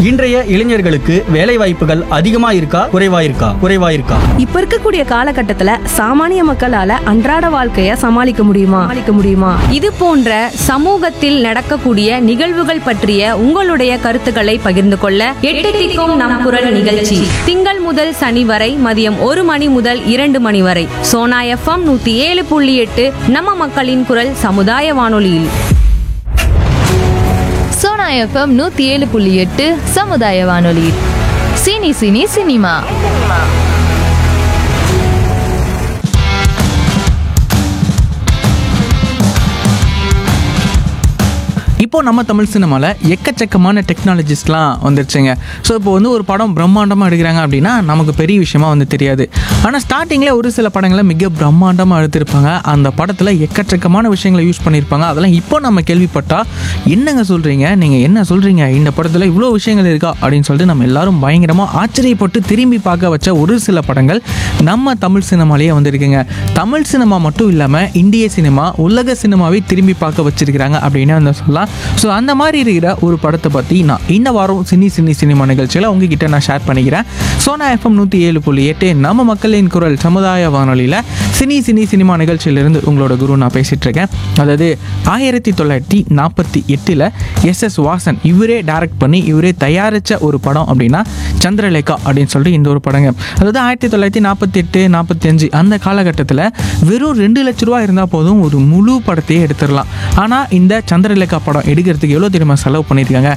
இன்றைய இளைஞர்களுக்கு வேலை வாய்ப்புகள் அதிகமா இருக்கா குறைவா இருக்கா? இப்ப இருக்கக்கூடிய காலகட்டத்துல சாமானிய மக்களால அன்றாட வாழ்க்கைய சமாளிக்க முடியுமா? இது போன்ற சமூகத்தில் நடக்கக்கூடிய நிகழ்வுகள் பற்றிய உங்களுடைய கருத்துக்களை பகிர்ந்து கொள்ள 8 திக்கும் நம் குரல் நிகழ்ச்சி திங்கள் முதல் சனி வரை மதியம் 1 மணி முதல் 2 மணி வரை சோனா FM 107.8 நம்ம மக்களின் குரல் சமுதாய வானொலியில். சோனா FM 107.8 சமுதாய வானொலி. Cine cine cinema. இப்போ நம்ம தமிழ் சினிமாவில் எக்கச்சக்கமான டெக்னாலஜிஸ்லாம் வந்துருச்சுங்க. ஸோ இப்போ வந்து ஒரு படம் பிரம்மாண்டமாக எடுக்கிறாங்க அப்படின்னா நமக்கு பெரிய விஷயமா வந்து தெரியாது. ஆனால் ஸ்டார்டிங்கில் ஒரு சில படங்களை மிக பிரம்மாண்டமாக எடுத்திருப்பாங்க. அந்த படத்தில் எக்கச்சக்கமான விஷயங்களை யூஸ் பண்ணியிருப்பாங்க. அதெல்லாம் இப்போ நம்ம கேள்விப்பட்டால் என்னங்க சொல்கிறீங்க, நீங்கள் என்ன சொல்கிறீங்க, இந்த படத்தில் இவ்வளோ விஷயங்கள் இருக்கா அப்படின்னு சொல்லிட்டு நம்ம எல்லாரும் பயங்கரமாக ஆச்சரியப்பட்டு திரும்பி பார்க்க வச்ச ஒரு சில படங்கள் நம்ம தமிழ் சினிமாலேயே வந்துருக்குங்க. தமிழ் சினிமா மட்டும் இல்லாமல் இந்திய சினிமா, உலக சினிமாவை திரும்பி பார்க்க வச்சிருக்கிறாங்க அப்படின்னு வந்து சொல்லலாம். ஸோ அந்த மாதிரி இருக்கிற ஒரு படத்தை பற்றி நான் இந்த வாரம் சினி சினிமா நிகழ்ச்சியில் உங்ககிட்ட நான் ஷேர் பண்ணிக்கிறேன். சோனா FM 107.8 நம்ம மக்களின் குரல் சமுதாய வானொலியில் சினி சினிமா நிகழ்ச்சியிலிருந்து உங்களோட குரு நான் பேசிகிட்டு இருக்கேன். அதாவது 1948 SS வாசன் இவரே டைரக்ட் பண்ணி இவரே தயாரித்த ஒரு படம் அப்படின்னா சந்திரலேகா அப்படின்னு சொல்லிட்டு இந்த ஒரு படங்க. அதாவது 1948-45 அந்த காலகட்டத்தில் வெறும் 2 லட்ச ரூபா இருந்தால் போதும் ஒரு முழு படத்தையே எடுத்துடலாம். ஆனால் இந்த சந்திரலேகா படம் எடுக்கிறதுக்கு எவ்வளோ தெரியுமா செலவு பண்ணியிருக்காங்க?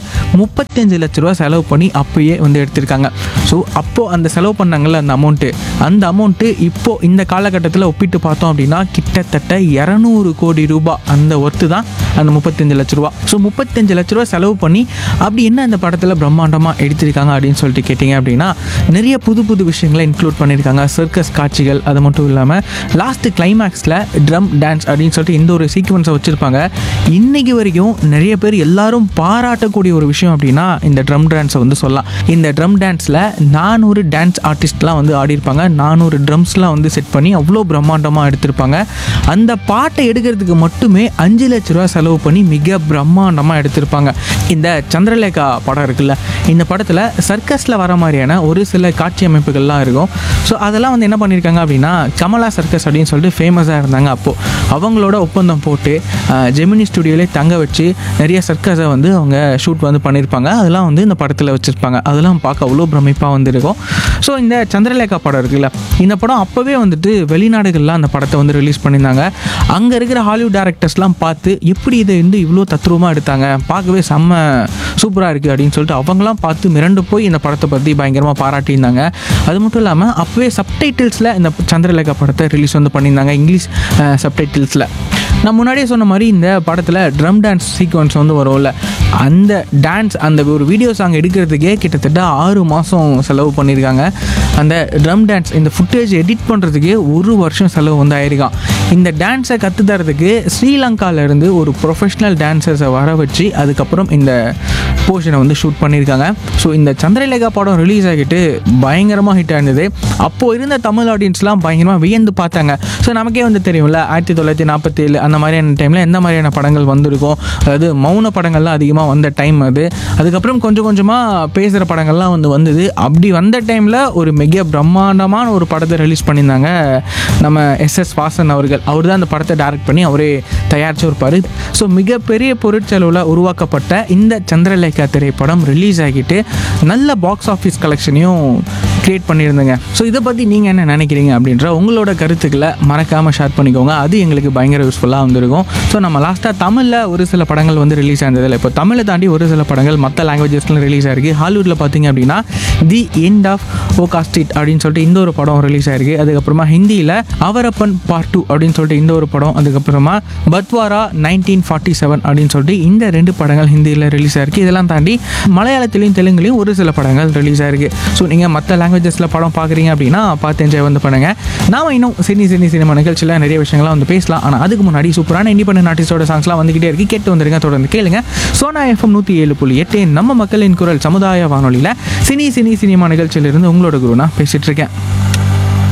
35 லட்ச ரூபா செலவு பண்ணி அப்பயே வந்து எடுத்திருக்காங்க. ஸோ அப்போது அந்த செலவு பண்ணாங்கல்ல அந்த அமௌண்ட்டு இப்போது இந்த காலகட்டத்தில் ஒப்பிட்டு பார்த்தோம் அப்படின்னா கிட்டத்தட்ட 200 கோடி ரூபாய் அந்த ஒர்த்து தான் அந்த 35 லட்ச ரூபா. ஸோ 35 லட்ச ரூபா செலவு பண்ணி அப்படி என்ன அந்த படத்தில் பிரம்மாண்டமாக எடுத்திருக்காங்க அப்படின்னு சொல்லிட்டு கேட்டிங்க அப்படின்னா நிறைய புது விஷயங்களை இன்க்ளூட் பண்ணியிருக்காங்க. சர்க்கஸ் காட்சிகள், அது மட்டும் இல்லாமல் லாஸ்ட்டு கிளைமேக்ஸில் ட்ரம் டான்ஸ் அப்படின்னு சொல்லிட்டு இந்த ஒரு சீக்வன்ஸை வச்சுருப்பாங்க. இன்றைக்கி வரைக்கும் நிறைய பேர் எல்லாரும் பாராட்டக்கூடிய ஒரு விஷயம் அப்படின்னா இந்த ட்ரம் டான்ஸை வந்து சொல்லலாம். இந்த ட்ரம் டான்ஸில் 400 டான்ஸ் ஆர்டிஸ்ட்லாம் வந்து ஆடிருப்பாங்க. 400 ட்ரம்ஸ்லாம் வந்து செட் பண்ணி அவ்வளோ பிரம்மாண்டமாக எடுத்திருப்பாங்க. அந்த பாட்டை எடுக்கிறதுக்கு மட்டுமே 5 லட்ச ரூபா செலவு பண்ணி மிக பிரம்மாண்டமாக எடுத்திருப்பாங்க. இந்த சந்திரலேகா படம் இருக்குல்ல, இந்த படத்தில் சர்க்கஸில் வர மாதிரியான ஒரு சில காட்சி அமைப்புகள்லாம் இருக்கும். ஸோ அதெல்லாம் வந்து என்ன பண்ணியிருக்காங்க அப்படின்னா கமலா சர்க்கஸ் அப்படின்னு சொல்லிட்டு ஃபேமஸாக இருந்தாங்க. அப்போது அவங்களோட ஒப்பந்தம் போட்டு ஜெமினி ஸ்டுடியோவிலே தங்க வச்சு நிறைய சர்க்கஸை வந்து அவங்க ஷூட் வந்து பண்ணியிருப்பாங்க. அதெல்லாம் வந்து இந்த படத்தில் வச்சுருப்பாங்க. அதெல்லாம் பார்க்க அவ்வளோ பிரமிப்பாக வந்துருக்கும். ஸோ இந்த சந்திரலேகா படம் இருக்குல்ல, இந்த படம் அப்போவே வந்துட்டு வெளிநாடுகள்லாம் அந்த படத்தை வந்து ரிலீஸ் பண்ணியிருந்தாங்க. அங்கே இருக்கிற ஹாலிவுட் டேரக்டர்ஸ்லாம் பார்த்து எப்படி இதை வந்து இவ்வளோ தத்ரூபமாக எடுத்தாங்க, பார்க்கவே செம்ம சூப்பராக இருக்குது அப்படின்னு சொல்லிட்டு அவங்களாம் பார்த்து மிரண்டு போய் இந்த படத்தை பற்றி பயங்கரமாக பாராட்டியிருந்தாங்க. அது மட்டும் இல்லாமல் அப்போவே சப்டைட்டில்ஸில் இந்த சந்திரலேகா படத்தை ரிலீஸ் வந்து பண்ணியிருந்தாங்க, இங்கிலீஷ் சப்டைட்டில்ஸில். நான் முன்னாடியே சொன்ன மாதிரி இந்த படத்தில் ட்ரம் டான்ஸ் சீக்வன்ஸ் வந்து வரும்ல, அந்த டான்ஸ் அந்த ஒரு வீடியோ சாங் எடுக்கிறதுக்கே கிட்டத்தட்ட 6 மாதம் செலவு பண்ணியிருக்காங்க. அந்த ட்ரம் டான்ஸ் இந்த ஃபுட்டேஜ் எடிட் பண்ணுறதுக்கே 1 வருஷம் செலவு வந்து ஆயிருக்கான். இந்த டான்ஸை கற்றுத்தரதுக்கு ஸ்ரீலங்காவிலேருந்து ஒரு ப்ரொஃபஷ்னல் டான்ஸர்ஸை வர வச்சு அதுக்கப்புறம் இந்த போர்ஷனை வந்து ஷூட் பண்ணியிருக்காங்க. ஸோ இந்த சந்திரலேகா படம் ரிலீஸ் ஆகிட்டு பயங்கரமாக ஹிட் ஆயிருந்தது. அப்போது இருந்த தமிழ் ஆடியன்ஸ்லாம் பயங்கரமாக வியந்து பார்த்தாங்க. ஸோ நமக்கே வந்து தெரியும்ல 1947 அந்த மாதிரியான டைமில் எந்த மாதிரியான படங்கள் வந்திருக்கும், அதாவது மௌன படங்கள்லாம் அதிகமாக வந்த டைம் அது. அதுக்கப்புறம் கொஞ்சம் கொஞ்சமாக பேசுகிற படங்கள்லாம் வந்தது. அப்படி வந்த டைமில் ஒரு மிக பிரம்மாண்டமான ஒரு படத்தை ரிலீஸ் பண்ணியிருந்தாங்க நம்ம SS வாசன் அவர்கள். அவர் தான் அந்த படத்தை டைரக்ட் பண்ணி அவரே தயாரித்து இருப்பார். ஸோ மிகப்பெரிய பொருட்செலவில் உருவாக்கப்பட்ட இந்த சந்திரலேகா திரைப்படம் ரிலீஸ் ஆகிட்டு நல்ல பாக்ஸ் ஆஃபீஸ் கலெக்ஷனையும் கிரியேட் பண்ணியிருந்தேங்க. ஸோ இதை பற்றி நீங்கள் என்ன நினைக்கிறீங்க அப்படின்ற உங்களோட கருத்துக்களை மறக்காமல் ஷேர் பண்ணிக்கோங்க. அது எங்களுக்கு பயங்கர யூஸ்ஃபுல்லாக வந்துருக்கும். ஸோ நம்ம லாஸ்ட்டாக தமிழில் ஒரு சில படங்கள் வந்து ரிலீஸ் ஆனதில்லை. இப்போ தமிழை தாண்டி ஒரு சில படங்கள் மற்ற லாங்குவேஜஸ்லாம் ரிலீஸ் ஆகிருக்கு. ஹாலிவுட்டில் பார்த்தீங்க அப்படின்னா the end of Okha street அப்படின்னு சொல்லிட்டு இந்த ஒரு படம் ரிலீஸ் ஆகிருக்கு. அதுக்கப்புறமா ஹிந்தியில் அவரப்பன் பார்ட் 2 அப்படின்னு சொல்லிட்டு இந்த ஒரு படம், அதுக்கப்புறமா பத்வாரா 1947 அப்படின்னு சொல்லிட்டு இந்த 2 படங்கள் ஹிந்தியில் ரிலீஸ் ஆகிருக்கு. இதெல்லாம் தாண்டி மலையாளத்திலையும் தெலுங்குலையும் ஒரு சில படங்கள் ரிலீஸ் ஆகிருக்கு. ஸோ நீங்கள் மற்ற லாங்குவேஜஸில் படம் பார்க்குறீங்க அப்படின்னா பார்த்து என்ஜாய் வந்து பண்ணுங்கள். நாம் இன்னும் சினிமா நிகழ்ச்சியில் நிறைய விஷயங்கள்லாம் வந்து பேசலாம். ஆனால் அதுக்கு முன்னாடி சூப்பரான இண்டிபெண்டன்ட் ஆர்டிஸ்டோட சாங்ஸ்லாம் வந்துகிட்டே இருக்கு, கேட்டு வந்துருங்க, தொடர்ந்து கேளுங்க. சோனா FM 107.8 நம்ம மக்களின் குரல் சமுதாய வானொலியில் சினிமா நிகழ்ச்சியிலிருந்து உங்களோட குரு நான் பேசிகிட்டு இருக்கேன்.